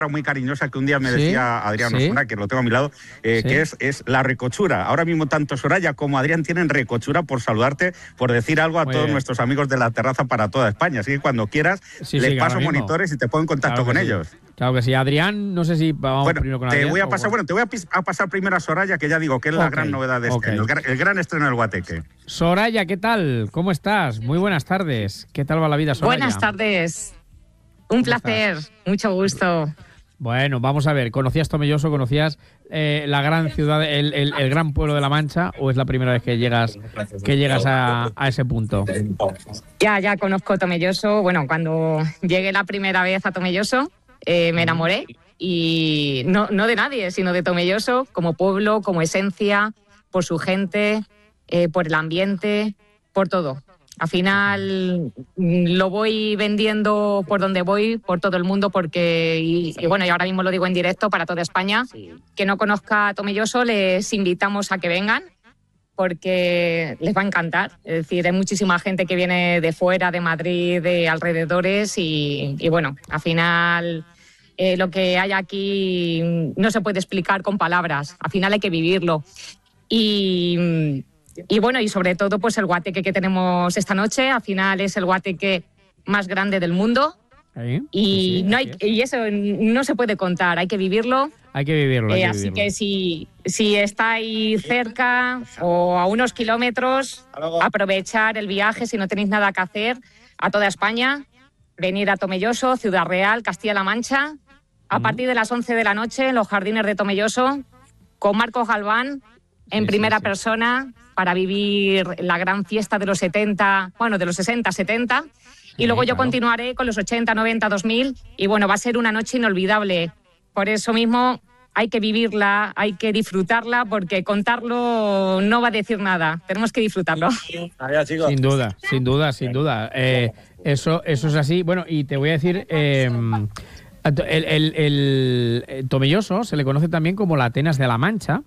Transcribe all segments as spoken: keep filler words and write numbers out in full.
muy cariñosa que un día me ¿Sí? decía Adrián ¿Sí? Osuna, que lo tengo a mi lado, eh, ¿Sí? que es, es la recochura. Ahora mismo tanto Soraya como Adrián tienen recochura por saludarte, por decir algo a Muy todos bien. nuestros amigos de la terraza para toda España. Así que cuando quieras, Sí, les sí, paso ahora mismo. monitores y te pongo en contacto Claro que con sí. ellos. Claro que sí. Adrián, no sé si vamos Bueno, primero con te Adrián. voy a o pasar, con- bueno, te voy a, pis- a pasar primero a Soraya, que ya digo que es la Ok, gran novedad de este ok. año, el, gran- el gran estreno del Guateque. Soraya, ¿qué tal? ¿Cómo estás? Muy buenas tardes. ¿Qué tal va la vida, Soraya? Buenas tardes. Un placer, estás? mucho gusto. Bueno, vamos a ver. ¿Conocías Tomelloso? ¿Conocías eh, la gran ciudad, el, el- el gran pueblo de La Mancha? ¿O es la primera vez que llegas, que llegas a, a ese punto? Ya, ya conozco Tomelloso. Bueno, cuando llegué la primera vez a Tomelloso, eh, me enamoré. Y no, no de nadie, sino de Tomelloso como pueblo, como esencia, por su gente, eh, por el ambiente, por todo. Al final mm, lo voy vendiendo por donde voy, por todo el mundo, porque, y, y bueno, y ahora mismo lo digo en directo para toda España, que no conozca Tomelloso, les invitamos a que vengan, porque les va a encantar. Es decir, hay muchísima gente que viene de fuera, de Madrid, de alrededores, y, y bueno, al final eh, lo que hay aquí no se puede explicar con palabras, al final hay que vivirlo. Y, y bueno, y sobre todo pues el guateque que tenemos esta noche, al final es el guateque más grande del mundo. ¿Sí? Y, Sí, sí, no así hay, es. y eso no se puede contar, hay que vivirlo. Hay que vivirlo. Hay Eh, que así vivirlo. que si, si estáis cerca o a unos kilómetros, aprovechar el viaje si no tenéis nada que hacer a toda España, venir a Tomelloso, Ciudad Real, Castilla-La Mancha, a Mm. partir de las once de la noche en los jardines de Tomelloso, con Marcos Galván en Sí, primera sí, sí. persona para vivir la gran fiesta de los setenta, bueno, de los sesenta, setenta. Y Sí, luego yo claro. continuaré con los ochenta, noventa, dos mil y bueno, va a ser una noche inolvidable. Por eso mismo hay que vivirla, hay que disfrutarla, porque contarlo no va a decir nada. Tenemos que disfrutarlo. Sin duda, sin duda, sin duda. Eh, eso, eso es así. Bueno, y te voy a decir, eh, el, el- el- el Tomelloso se le conoce también como la Atenas de la Mancha.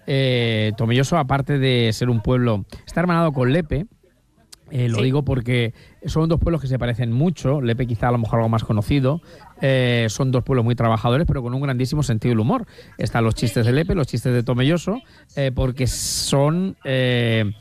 Eh, Tomelloso, aparte de ser un pueblo, está hermanado con Lepe. Eh, lo Sí. digo porque son dos pueblos que se parecen mucho. Lepe quizá a lo mejor algo más conocido. Eh, son dos pueblos muy trabajadores, pero con un grandísimo sentido del humor. Están los chistes de Lepe, los chistes de Tomelloso, eh, porque son, eh,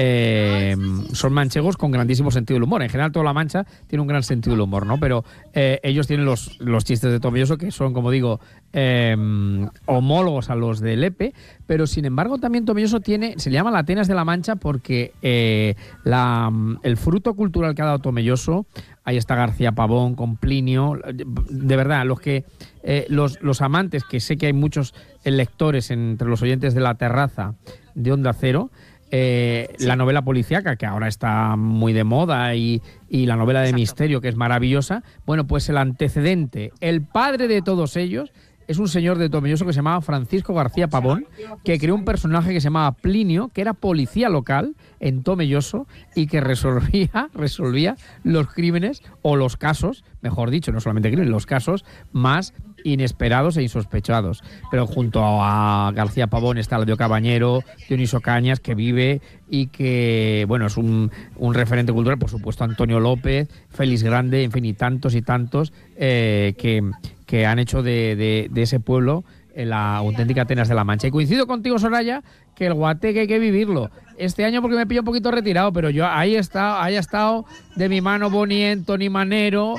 eh, son manchegos con grandísimo sentido del humor. En general toda La Mancha tiene un gran sentido del humor, ¿no? Pero eh, ellos tienen los, los chistes de Tomelloso, que son, como digo, eh, homólogos a los de Lepe, pero sin embargo también Tomelloso tiene, se le llama la Atenas de la Mancha porque eh, la, el fruto cultural que ha dado Tomelloso, ahí está García Pavón con Plinio, de verdad, los que eh, los, los amantes, que sé que hay muchos lectores entre los oyentes de La Terraza de Onda Cero, eh, Sí. la novela policíaca, que ahora está muy de moda, y, y la novela de Exacto. misterio, que es maravillosa, bueno, pues el antecedente, el padre de todos ellos, es un señor de Tomelloso que se llamaba Francisco García Pavón, que creó un personaje que se llamaba Plinio, que era policía local en Tomelloso y que resolvía, resolvía los crímenes o los casos, mejor dicho, no solamente crímenes, los casos más inesperados e insospechados. Pero junto a García Pavón está Eladio Cabañero, Dioniso Cañas, que vive y que, bueno, es un, un referente cultural, por supuesto Antonio López, Félix Grande, en fin, y tantos y tantos eh, que, que han hecho de, de, de ese pueblo eh, la auténtica Atenas de la Mancha. Y coincido contigo, Soraya, que el guateque hay que vivirlo. Este año porque me pillo un poquito retirado, pero yo ahí he estado, ahí he estado de mi mano Bonnie, Tony Manero,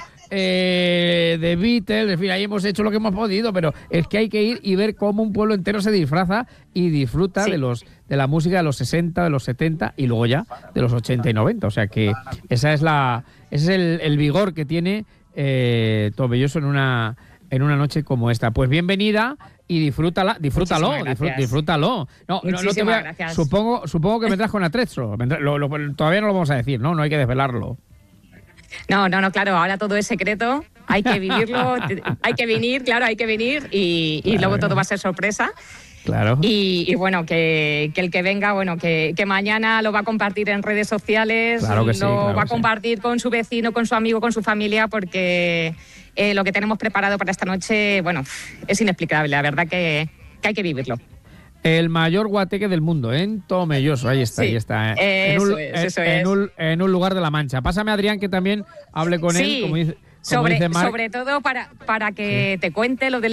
eh, de Beatles, en fin, ahí hemos hecho lo que hemos podido, pero es que hay que ir y ver cómo un pueblo entero se disfraza y disfruta Sí. de los de la música de los sesenta, de los setenta y luego ya de los ochenta y noventa. O sea que esa es la, ese es el, el vigor que tiene eh, Tomelloso en una en una noche como esta. Pues bienvenida y disfrútala, disfrútalo, Muchísimas disfrú- gracias. disfrútalo. No, no, no te Muchísimas voy a- gracias. Supongo, supongo que vendrás con atrezo. Vendrá- lo- lo- todavía no lo vamos a decir, ¿no? No hay que desvelarlo. No, no, no, claro, ahora todo es secreto, hay que vivirlo, te- hay que venir, claro, hay que venir y, y luego todo va a ser sorpresa. Claro. Y, y bueno, que, que el que venga, bueno, que, que mañana lo va a compartir en redes sociales, Claro que lo sí, claro va a que sí. compartir con su vecino, con su amigo, con su familia, porque eh, lo que tenemos preparado para esta noche, bueno, es inexplicable, la verdad que, que hay que vivirlo. El mayor guateque del mundo, en Tomelloso. Ahí está, Sí, ahí está. ¿eh? En eso un, es, en- eso en es. un- en un lugar de La Mancha. Pásame a Adrián, que también hable con Sí. él, como dice, Sobre, dice Marc- sobre todo para, para que te cuente lo del